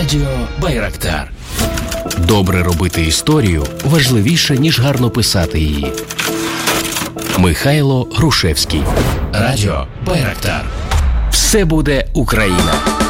Радіо Байрактар. Добре робити історію важливіше, ніж гарно писати її. Михайло Грушевський. Радіо Байрактар. Все буде Україна.